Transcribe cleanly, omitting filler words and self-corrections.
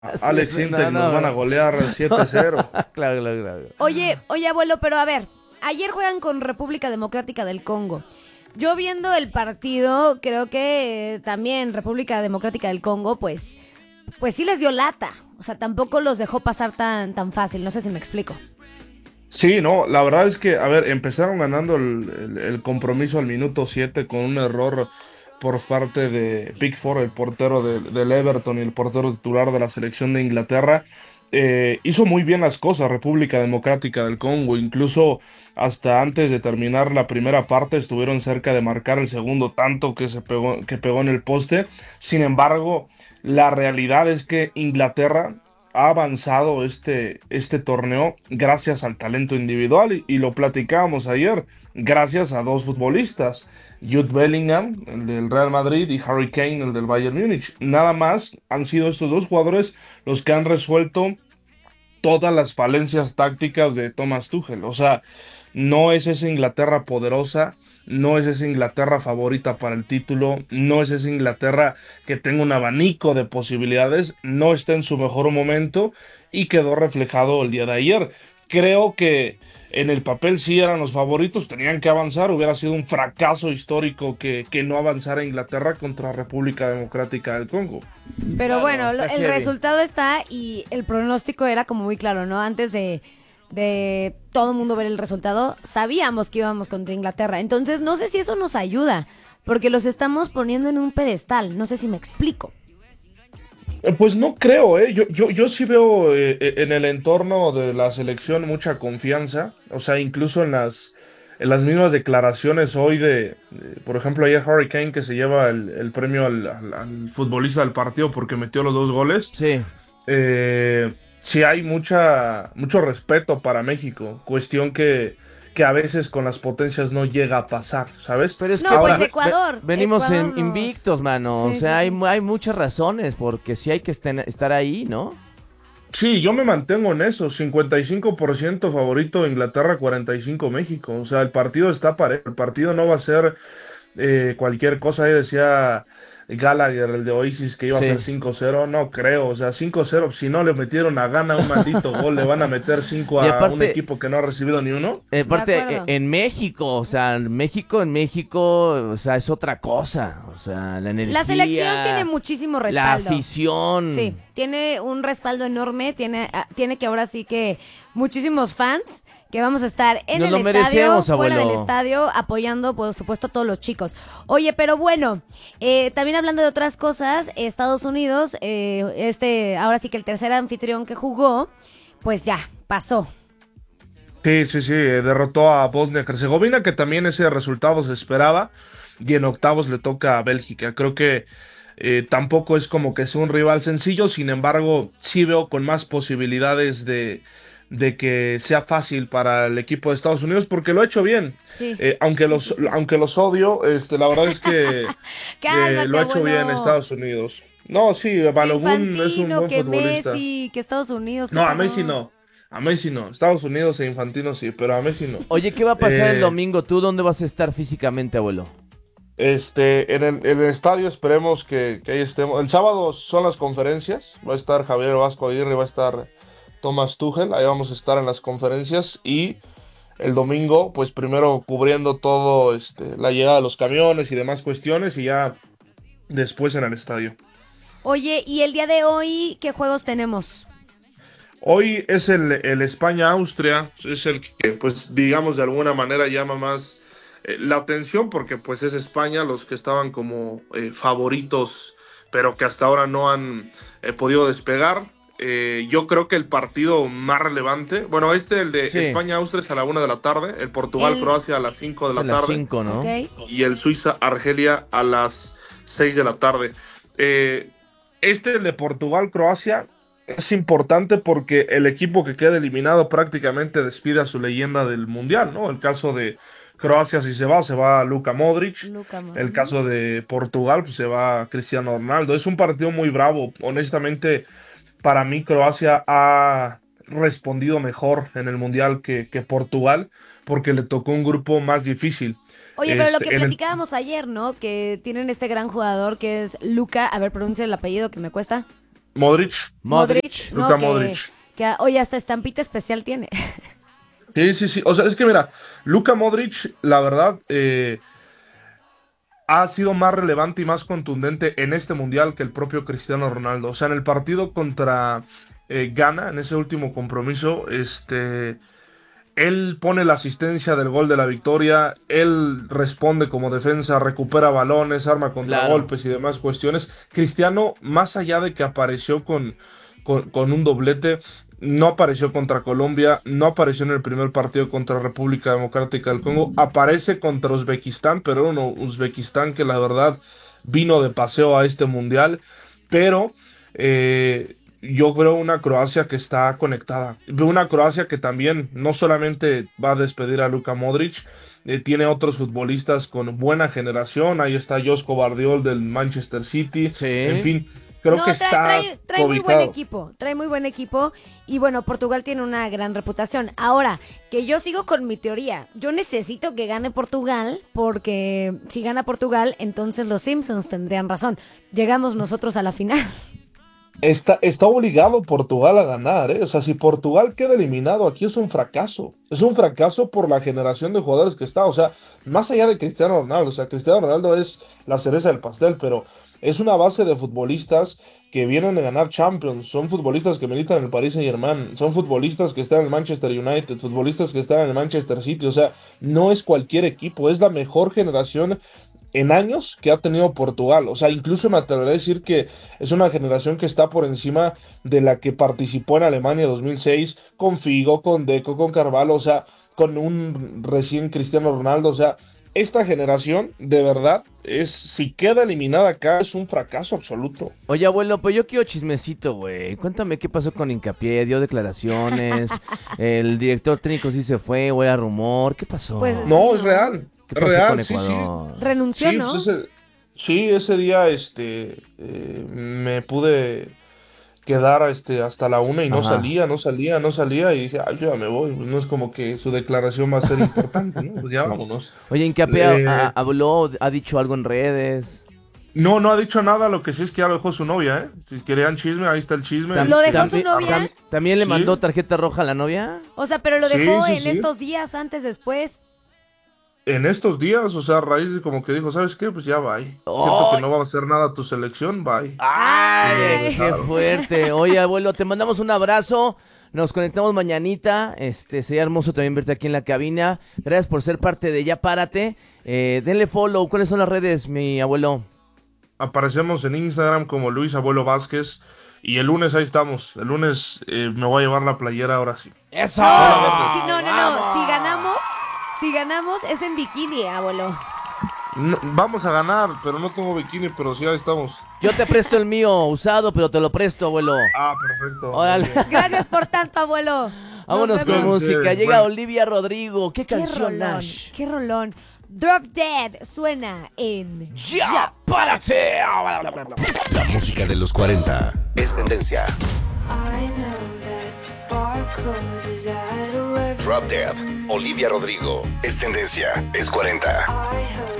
Alex Sí, Intec no, nos van a no. golear 7-0. Claro. Oye, abuelo, pero a ver, ayer juegan con República Democrática del Congo. Yo viendo el partido, creo que también República Democrática del Congo, pues sí les dio lata. O sea, tampoco los dejó pasar tan fácil. No sé si me explico. Sí, no, la verdad es que, a ver, empezaron ganando el compromiso al minuto 7 con un error por parte de Pickford, el portero del Everton y el portero titular de la selección de Inglaterra. Hizo muy bien las cosas República Democrática del Congo, incluso hasta antes de terminar la primera parte estuvieron cerca de marcar el segundo tanto que pegó en el poste. Sin embargo, la realidad es que Inglaterra ha avanzado este torneo gracias al talento individual y lo platicábamos ayer, gracias a dos futbolistas, Jude Bellingham, el del Real Madrid, y Harry Kane, el del Bayern Múnich. Nada más han sido estos dos jugadores los que han resuelto todas las falencias tácticas de Thomas Tuchel. O sea, no es esa Inglaterra poderosa, no es esa Inglaterra favorita para el título, no es esa Inglaterra que tenga un abanico de posibilidades, no está en su mejor momento y quedó reflejado el día de ayer. Creo que en el papel sí eran los favoritos, tenían que avanzar, hubiera sido un fracaso histórico que no avanzara Inglaterra contra República Democrática del Congo. Pero Claro, bueno, está el heavy. resultado está y el pronóstico era como muy claro, ¿no? Antes de todo el mundo ver el resultado, sabíamos que íbamos contra Inglaterra. Entonces, no sé si eso nos ayuda, porque los estamos poniendo en un pedestal. No sé si me explico. Pues no creo, ¿eh? Yo sí veo en el entorno de la selección mucha confianza. O sea, incluso en las mismas declaraciones hoy por ejemplo, ayer Harry Kane que se lleva el premio al futbolista del partido porque metió los dos goles. Sí. Sí hay mucho respeto para México. Cuestión que a veces con las potencias no llega a pasar, ¿sabes? Pero es No, que pues Ahora, Ecuador. venimos Ecuador nos- invictos, mano. O Sí, sea, sí, sí. hay muchas razones porque sí hay que estar ahí, ¿no? sí, yo me mantengo en eso, 55% favorito Inglaterra, 45 México. O sea, el partido está parejo, el partido no va a ser cualquier cosa. Ahí decía Gallagher, el de Oasis, que iba a ser Sí. 5-0, no creo. O sea, 5-0, si no le metieron a Gana un maldito gol, le van a meter 5 Y a un aparte, equipo que no ha recibido ni uno. De acuerdo. En México, o sea, en México, o sea, es otra cosa. O sea, la energía. La selección tiene muchísimo La respaldo. afición. Sí, tiene un respaldo enorme, tiene que ahora sí que muchísimos fans que vamos a estar en Nos el lo estadio, merecemos, fuera abuelo. del estadio, apoyando por supuesto a todos los chicos. Oye, pero bueno, también hablando de otras cosas, Estados Unidos, ahora sí que el tercer anfitrión que jugó, pues ya, pasó. Sí, derrotó a Bosnia-Herzegovina, que también ese resultado se esperaba, y en octavos le toca a Bélgica. Creo que tampoco es como que sea un rival sencillo, sin embargo, sí veo con más posibilidades de que sea fácil para el equipo de Estados Unidos, porque lo ha hecho bien. Sí. Aunque Sí, sí, sí. aunque los odio, la verdad es que Cálmate, lo ha hecho bien abuelo. Estados Unidos. No, sí, Que Balogun es un Infantino, buen que futbolista. Messi, que Estados Unidos, ¿qué No, a pasó? Messi no. A Messi no. Estados Unidos e Infantino sí, pero a Messi no. Oye, ¿qué va a pasar el Eh, domingo? ¿Tú dónde vas a estar físicamente, abuelo? en el estadio esperemos que ahí estemos. El sábado son las conferencias. Va a estar Javier Vasco Aguirre, va a estar Thomas Tuchel. Ahí vamos a estar en las conferencias. Y el domingo, pues primero cubriendo todo, la llegada de los camiones y demás cuestiones. Y ya después en el estadio. Oye, ¿y el día de hoy qué juegos tenemos? Hoy es el España-Austria, es el que, pues, digamos, de alguna manera llama más la atención, porque, pues, es España los que estaban como favoritos, pero que hasta ahora no han podido despegar. Yo creo que el partido más relevante, bueno, el de Sí. España-Austria es a la 1 de la tarde, el Portugal-Croacia a las 5 de Es a la las tarde 5, ¿no? ¿Ok? y el Suiza-Argelia a las 6 de la tarde. El de Portugal-Croacia es importante porque el equipo que queda eliminado prácticamente despide a su leyenda del Mundial, ¿no? El caso de Croacia, si se va Luka Modric. Luka El Modric. caso de Portugal, pues se va Cristiano Ronaldo. Es un partido muy bravo. Honestamente, para mí Croacia ha respondido mejor en el Mundial que Portugal porque le tocó un grupo más difícil. Oye, pero lo que En el platicábamos ayer, ¿no? Que tienen este gran jugador que es Luka, a ver, pronuncia el apellido que me cuesta. Modric. Modric. Luka no, Modric. Que hoy hasta estampita especial tiene. Sí. O sea, es que mira, Luka Modric, la verdad, ha sido más relevante y más contundente en este mundial que el propio Cristiano Ronaldo. O sea, en el partido contra Ghana, en ese último compromiso, él pone la asistencia del gol de la victoria, él responde como defensa, recupera balones, arma contragolpes y demás cuestiones. Cristiano, más allá de que apareció con un doblete, no apareció contra Colombia, no apareció en el primer partido contra República Democrática del Congo, aparece contra Uzbekistán, pero un Uzbekistán que la verdad vino de paseo a este mundial, pero yo veo una Croacia que está conectada, veo una Croacia que también no solamente va a despedir a Luka Modric, tiene otros futbolistas con buena generación, ahí está Josko Vardiol del Manchester City, Sí. en fin. Creo que está trae muy buen cobijado. trae muy buen equipo y bueno, Portugal tiene una gran reputación. Ahora, que yo sigo con mi teoría, yo necesito que gane Portugal porque si gana Portugal, entonces los Simpsons tendrían razón. Llegamos nosotros a la final. Está obligado Portugal a ganar, ¿eh? O sea, si Portugal queda eliminado aquí es un fracaso. Es un fracaso por la generación de jugadores que está. O sea, más allá de Cristiano Ronaldo. O sea, Cristiano Ronaldo es la cereza del pastel, pero es una base de futbolistas que vienen de ganar Champions. Son futbolistas que militan en el Paris Saint-Germain. Son futbolistas que están en el Manchester United. Futbolistas que están en el Manchester City. O sea, no es cualquier equipo. Es la mejor generación en años que ha tenido Portugal. O sea, incluso me atreveré a decir que es una generación que está por encima de la que participó en Alemania 2006 con Figo, con Deco, con Carvalho, o sea, con un recién Cristiano Ronaldo. O sea, esta generación de verdad si queda eliminada acá es un fracaso absoluto. Oye, abuelo, pues yo quiero chismecito, güey. Cuéntame qué pasó con Hincapié, dio declaraciones, el director técnico sí se fue, o era rumor, ¿qué pasó? Pues, No, sí, es real. ¿Qué pasó Real, con sí. Ecuador? Renunció, Sí, ¿no? pues ese día me pude quedar hasta la 1 y no Ajá. salía y dije, ay, yo ya me voy. Pues no es como que su declaración va a ser importante, ¿no? Pues ya Sí. vámonos. Oye, Hincapié habló, ha dicho algo en redes. No ha dicho nada, lo que sí es que ya lo dejó su novia, ¿eh? Si querían chisme, ahí está el chisme. ¿Lo dejó su novia? ¿También le Sí. mandó tarjeta roja a la novia? O sea, pero lo Sí, dejó sí, en sí. estos días, antes, después. En estos días, o sea, a raíz de como que dijo, ¿sabes qué? Pues ya bye. Siento ¡Ay! que no va a hacer nada tu selección, bye. ¡Ay, qué Claro. fuerte! Oye, abuelo, te mandamos un abrazo. Nos conectamos mañanita. Sería hermoso también verte aquí en la cabina. Gracias por ser parte de Ya Párate. Denle follow. ¿Cuáles son las redes, mi abuelo? Aparecemos en Instagram como Luis Abuelo Vázquez. Y el lunes ahí estamos. El lunes me voy a llevar la playera ahora sí. ¡Eso! Sí, no. Si ganamos es en bikini, abuelo. No, vamos a ganar, pero no tengo bikini, pero sí ahí estamos. Yo te presto el mío usado, pero te lo presto, abuelo. Ah, perfecto. Órale. Muy bien. Gracias por tanto, abuelo. Vámonos Nos con vemos. música. Sí, Llega bueno. Olivia Rodrigo. ¿Qué Qué canción, rolón, Nash? qué rolón. Drop Dead suena en ¡Ya Párate! La música de los 40 es tendencia. I know that the bar closes at 11. Drop Dead, Olivia Rodrigo es tendencia, es 40. I heard